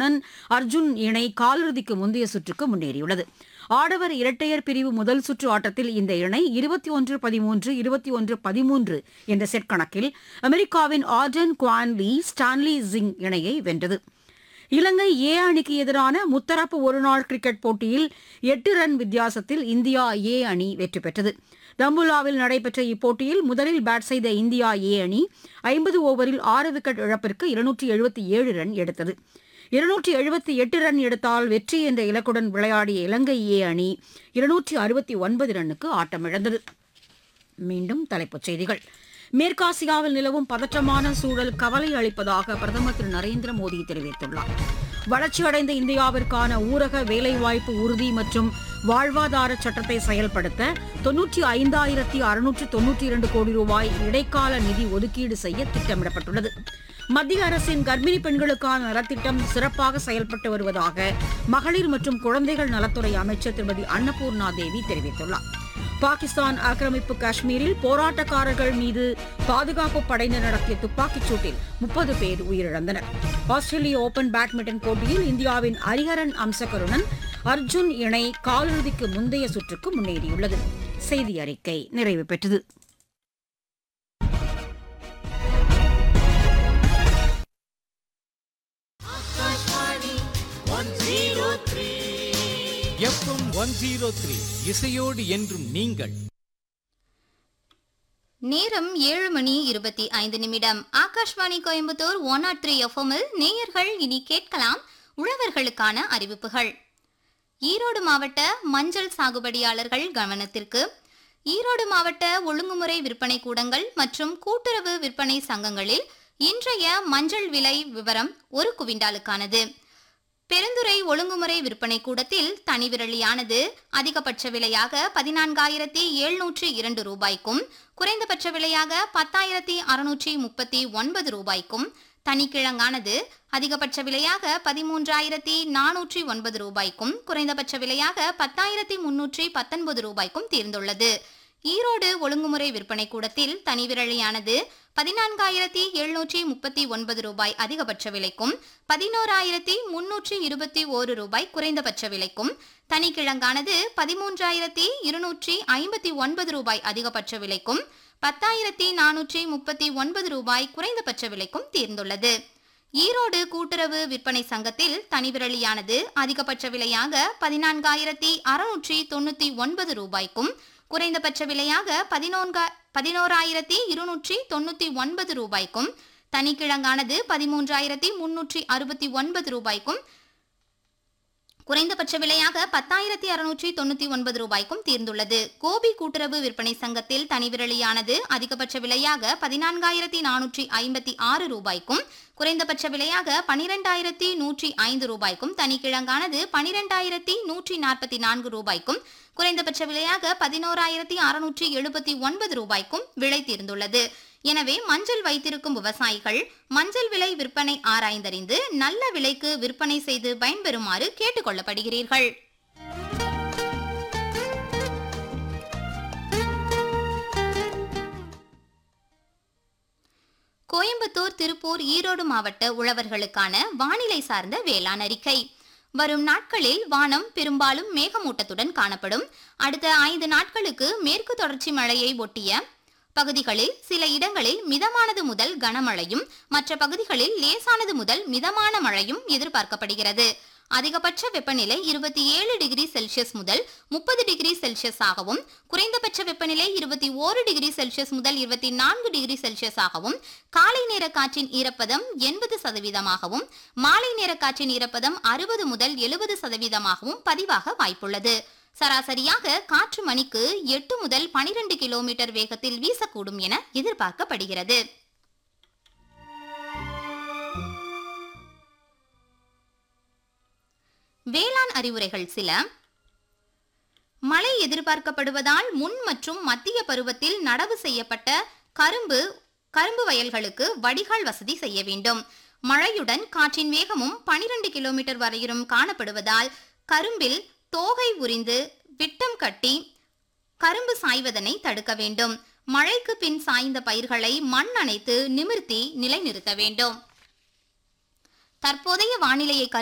அம்சகருணன் அர்ஜுன் இணை காலிறுதிக்கு முந்தைய சுற்றுக்கு முன்னேறியுள்ளது. ஆடவர் இரட்டையர் பிரிவு முதல் சுற்று ஆட்டத்தில் இந்த இணை 21-13, 21-13 என்ற செட் கணக்கில் அமெரிக்காவின் ஆர்டன் குவான்லி ஸ்டான்லி ஜிங் இணையை வென்றது. இலங்கை ஏ அணிக்கு எதிரான முத்தரப்பு ஒருநாள் கிரிக்கெட் போட்டியில் 8 ரன் வித்தியாசத்தில் இந்தியா ஏ அணி வெற்றி பெற்றது. தம்புலாவில் நடைபெற்ற இப்போட்டியில் முதலில் பேட் செய்த இந்தியா ஏ அணி 50 ஓவரில் 6 விக்கெட் இழப்பிற்கு 277 ரன் எடுத்தது. 278 ரன் எடுத்தால் வெற்றி என்ற இலக்குடன் விளையாடிய இலங்கை ஏ அணி 269 ரன்னுக்கு ஆட்டமிழந்தது. மீண்டும் தலைப்புச் செய்திகள். மேற்காசியாவில் நிலவும் பதற்றமான சூழல் கவலை அளிப்பதாக பிரதமர் திரு நரேந்திர மோடி தெரிவித்துள்ளார். வளர்ச்சியடைந்த இந்தியாவிற்கான ஊரக வேலைவாய்ப்பு உறுதி மற்றும் வாழ்வாதார சட்டத்தை செயல்படுத்த 95,692 கோடி ரூபாய் இடைக்கால நிதி ஒதுக்கீடு செய்ய திட்டமிடப்பட்டுள்ளது. மத்திய அரசின் கர்ப்பிணி பெண்களுக்கான நலத்திட்டம் சிறப்பாக செயல்பட்டு வருவதாக மகளிர் மற்றும் குழந்தைகள் நலத்துறை அமைச்சர் திருமதி அன்னபூர்ணா தேவி தெரிவித்துள்ளார். பாகிஸ்தான் ஆக்கிரமிப்பு காஷ்மீரில் போராட்டக்காரர்கள் மீது பாதுகாப்பு படையினர் நடத்திய துப்பாக்கிச் சூட்டில் 30 பேர் உயிரிழந்தனர். ஆஸ்திரேலிய ஓபன் பேட்மிண்டன் போட்டியில் இந்தியாவின் ஹரிஹரன் அம்சகருணன் அர்ஜுன் இணை காலிறுதிக்கு முந்தைய சுற்றுக்கு முன்னேறியுள்ளது. செய்தி அறிக்கை நிறைவு பெற்றது. FM 103 இசையோடு என்றும் நீங்கள். நேரம் 7:25. ஆகாஷ்வாணி கோயம்புத்தூர் 103 எஃப்எம்மில் நேயர்கள் இனி கேட்கலாம் உழவர்களுக்கான அறிவிப்புகள். ஈரோடு மாவட்ட மஞ்சள் சாகுபடியாளர்கள் கவனத்திற்கு. ஈரோடு மாவட்ட ஒழுங்குமுறை விற்பனை கூடங்கள் மற்றும் கூட்டுறவு விற்பனை சங்கங்களில் இன்றைய மஞ்சள் விலை விவரம் 1 குவிண்டாலுக்கானது. பெருந்துறை ஒழுங்குமுறை விற்பனை கூடத்தில் தனிவிரலியானது அதிகபட்ச விலையாக 14,702 ரூபாய்க்கும் குறைந்தபட்ச விலையாக 10,639 ரூபாய்க்கும், தனிக்கிழங்கானது அதிகபட்ச விலையாக 13,409 ரூபாய்க்கும் குறைந்தபட்ச விலையாக 10,319 ரூபாய்க்கும் தீர்ந்துள்ளது. ஈரோடு ஒழுங்குமுறை விற்பனை கூடத்தில் தனிவிரலியானது 14,739 ரூபாய் அதிகபட்ச விலைக்கும் 11,321 ரூபாய் குறைந்தபட்ச விலைக்கும், தனிக்கிழங்கானது 13,259 ரூபாய் அதிகபட்ச விலைக்கும் 10,439 ரூபாய் குறைந்தபட்ச விலைக்கும் தீர்ந்துள்ளது. ஈரோடு கூட்டுறவு விற்பனை சங்கத்தில் தனிவிரலியானது அதிகபட்ச விலையாக 14,699 ரூபாய்க்கும் குறைந்தபட்ச விலையாக 11,299 ரூபாய்க்கும், தனிக்கிழங்கானது 13,369 ரூபாய்க்கும் குறைந்தபட்ச விலையாக 10,699 ரூபாய்க்கும் தீர்ந்துள்ளது. கோபி கூட்டுறவு விற்பனை சங்கத்தில் தனிவிரலியானது அதிகபட்ச விலையாக 14,456 ரூபாய்க்கும் குறைந்தபட்ச விலையாக 12,105 ரூபாய்க்கும், தனிக்கிழங்கானது 12,144 ரூபாய்க்கும் குறைந்தபட்ச விலையாக 11,679 ரூபாய்க்கும் விலை தீர்ந்துள்ளது. எனவே மஞ்சள் வைத்திருக்கும் விவசாயிகள் மஞ்சள் விலை விற்பனை ஆராய்ந்தறிந்து நல்ல விலைக்கு விற்பனை செய்து பயன்பெறுமாறு கேட்டுக் கொள்ளப்படுகிறீர்கள். கோயம்புத்தூர், திருப்பூர், ஈரோடு மாவட்ட உழவர்களுக்கான வானிலை சார்ந்த வேளாண் அறிக்கை. வரும் நாட்களில் வானம் பெரும்பாலும் மேகமூட்டத்துடன் காணப்படும். அடுத்த 5 நாட்களுக்கு மேற்கு தொடர்ச்சி மழையை ஒட்டிய பகுதிகளில் சில இடங்களில் மிதமானது முதல் கனமழையும் மற்ற பகுதிகளில் லேசானது முதல் மிதமான மழையும் எதிர்பார்க்கப்படுகிறது. அதிகபட்ச வெப்பநிலை 27 டிகிரி செல்சியஸ் முதல் 30 டிகிரி செல்சியஸ் ஆகவும், குறைந்தபட்ச வெப்பநிலை 21 டிகிரி செல்சியஸ் முதல் 24 டிகிரி செல்சியஸ் ஆகவும், காலை நேர காற்றின் ஈரப்பதம் 80%ஆகவும், மாலை நேர காற்றின் ஈரப்பதம் 60 முதல் 70%ஆகவும் பதிவாக வாய்ப்புள்ளது. சராசரியாக காற்று மணிக்கு 8 முதல் 12 கிலோமீட்டர் வேகத்தில் வீசக்கூடும் என எதிர்பார்க்கப்படுகிறது. வேளாண் அறிவுரைகள் சில. மழை எதிர்பார்க்கப்படுவதால் முன் மற்றும் மத்திய பருவத்தில் நடவு செய்யப்பட்ட கரும்பு வயல்களுக்கு வடிகால் வசதி செய்ய வேண்டும். மழையுடன் காற்றின் வேகமும் 12 கிலோமீட்டர் வரையிலும் காணப்படுவதால் கரும்பில் தோகை உரிந்து விட்டம் கட்டி கரும்பு சாய்வதனை தடுக்க வேண்டும். மழைக்கு பின் சாய்ந்த பயிர்களை மண் அணைத்து நிமிர்த்தி நிலைநிறுத்த வேண்டும். தற்போதைய வானிலையை